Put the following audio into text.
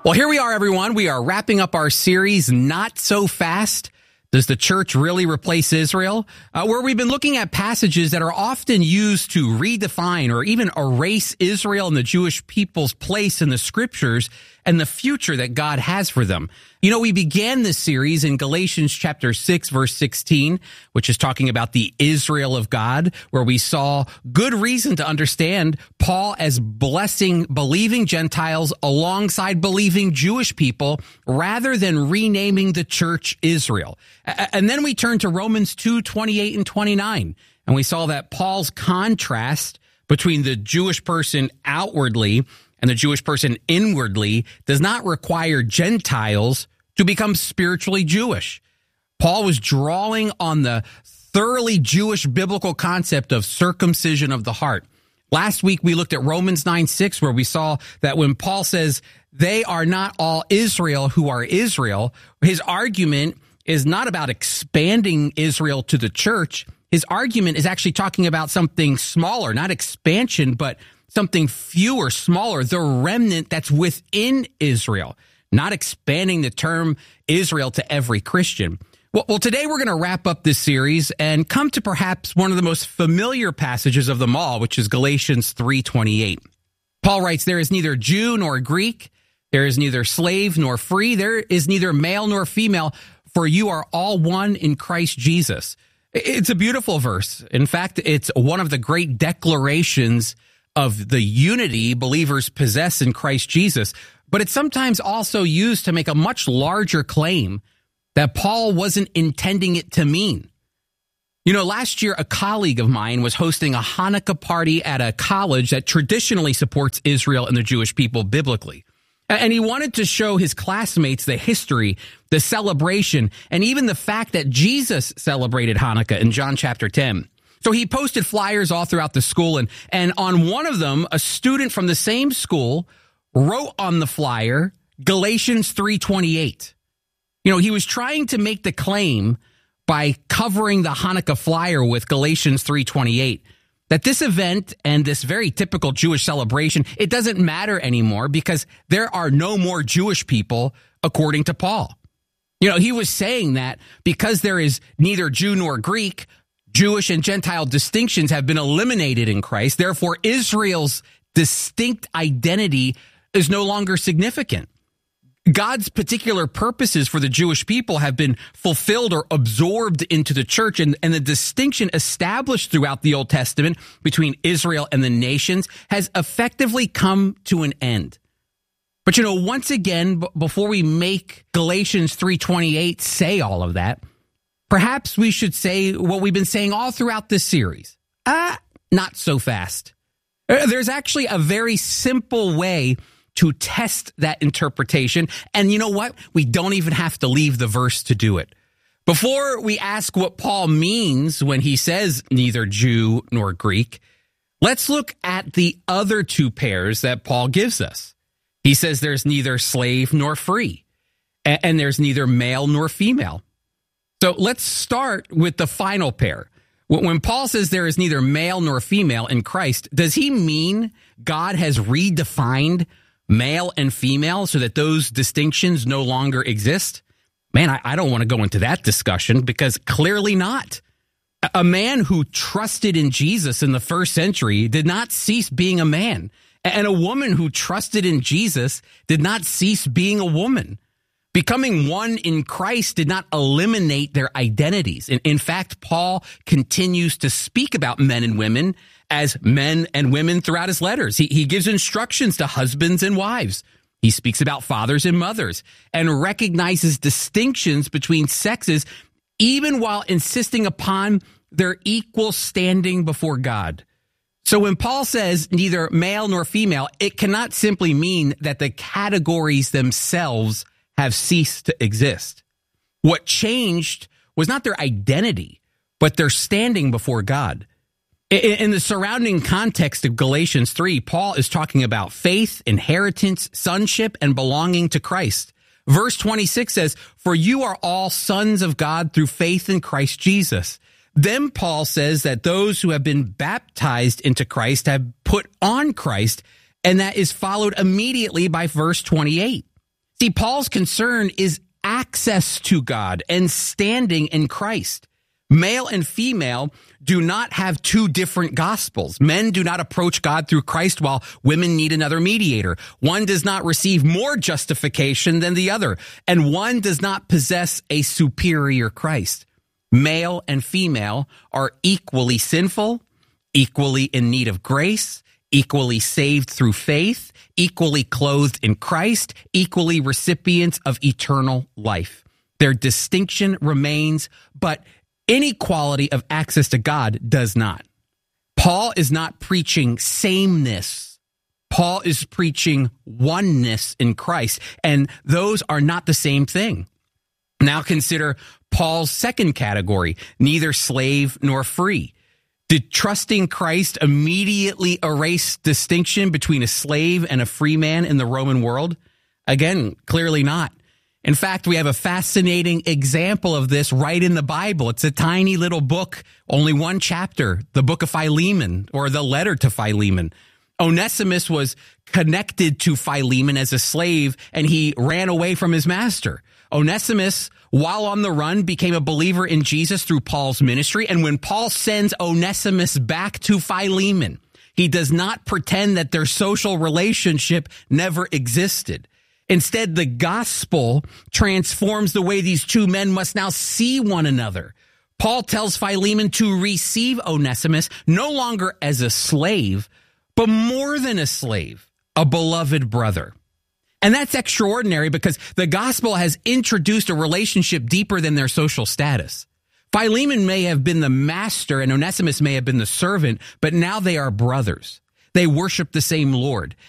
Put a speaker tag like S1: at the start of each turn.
S1: Well, here we are, everyone. We are wrapping up our series, Not So Fast. Does the church really replace Israel? Where we've been looking at passages that are often used to redefine or even erase Israel and the Jewish people's place in the scriptures and the future that God has for them. You know, we began this series in Galatians chapter 6, verse 16, which is talking about the Israel of God, where we saw good reason to understand Paul as blessing believing Gentiles alongside believing Jewish people rather than renaming the church Israel. And then we turned to Romans 2, 28 and 29, and we saw that Paul's contrast between the Jewish person outwardly and the Jewish person inwardly does not require Gentiles to become spiritually Jewish. Paul was drawing on the thoroughly Jewish biblical concept of circumcision of the heart. Last week, we looked at Romans 9:6, where we saw that when Paul says they are not all Israel who are Israel, his argument is not about expanding Israel to the church. His argument is actually talking about something smaller, not expansion, but something fewer, smaller, the remnant that's within Israel, not expanding the term Israel to every Christian. Well, today we're going to wrap up this series and come to perhaps one of the most familiar passages of them all, which is Galatians 3:28. Paul writes, "There is neither Jew nor Greek, there is neither slave nor free, there is neither male nor female, for you are all one in Christ Jesus." It's a beautiful verse. In fact, it's one of the great declarations of the unity believers possess in Christ Jesus, but it's sometimes also used to make a much larger claim that Paul wasn't intending it to mean. You know, last year, a colleague of mine was hosting a Hanukkah party at a college that traditionally supports Israel and the Jewish people biblically. And he wanted to show his classmates the history, the celebration, and even the fact that Jesus celebrated Hanukkah in John chapter 10. So he posted flyers all throughout the school, and on one of them, a student from the same school wrote on the flyer, Galatians 3:28. You know, he was trying to make the claim by covering the Hanukkah flyer with Galatians 3:28, that this event and this very typical Jewish celebration, it doesn't matter anymore because there are no more Jewish people according to Paul. You know, he was saying that because there is neither Jew nor Greek, Jewish and Gentile distinctions have been eliminated in Christ. Therefore, Israel's distinct identity is no longer significant. God's particular purposes for the Jewish people have been fulfilled or absorbed into the church, and the distinction established throughout the Old Testament between Israel and the nations has effectively come to an end. But, you know, once again, before we make Galatians 3:28 say all of that, perhaps we should say what we've been saying all throughout this series. Not so fast. There's actually a very simple way to test that interpretation. And you know what? We don't even have to leave the verse to do it. Before we ask what Paul means when he says neither Jew nor Greek, let's look at the other two pairs that Paul gives us. He says there's neither slave nor free, and there's neither male nor female. So let's start with the final pair. When Paul says there is neither male nor female in Christ, does he mean God has redefined male and female so that those distinctions no longer exist? Man, I don't want to go into that discussion because clearly not. A man who trusted in Jesus in the first century did not cease being a man. And a woman who trusted in Jesus did not cease being a woman. Becoming one in Christ did not eliminate their identities. In fact, Paul continues to speak about men and women as men and women throughout his letters. He gives instructions to husbands and wives. He speaks about fathers and mothers and recognizes distinctions between sexes, even while insisting upon their equal standing before God. So when Paul says neither male nor female, it cannot simply mean that the categories themselves have ceased to exist. What changed was not their identity, but their standing before God. In the surrounding context of Galatians 3, Paul is talking about faith, inheritance, sonship, and belonging to Christ. Verse 26 says, "For you are all sons of God through faith in Christ Jesus." Then Paul says that those who have been baptized into Christ have put on Christ, and that is followed immediately by verse 28. See, Paul's concern is access to God and standing in Christ. Male and female do not have two different gospels. Men do not approach God through Christ while women need another mediator. One does not receive more justification than the other, and one does not possess a superior Christ. Male and female are equally sinful, equally in need of grace, equally saved through faith, equally clothed in Christ, equally recipients of eternal life. Their distinction remains, but inequality of access to God does not. Paul is not preaching sameness. Paul is preaching oneness in Christ, and those are not the same thing. Now consider Paul's second category, neither slave nor free. Did trusting Christ immediately erase distinction between a slave and a free man in the Roman world? Again, clearly not. In fact, we have a fascinating example of this right in the Bible. It's a tiny little book, only one chapter, the book of Philemon, or the letter to Philemon. Onesimus was connected to Philemon as a slave, and he ran away from his master. Onesimus, while on the run, became a believer in Jesus through Paul's ministry. And when Paul sends Onesimus back to Philemon, he does not pretend that their social relationship never existed. Instead, the gospel transforms the way these two men must now see one another. Paul tells Philemon to receive Onesimus no longer as a slave, but more than a slave, a beloved brother. And that's extraordinary because the gospel has introduced a relationship deeper than their social status. Philemon may have been the master and Onesimus may have been the servant, but now they are brothers. They worship the same Lord.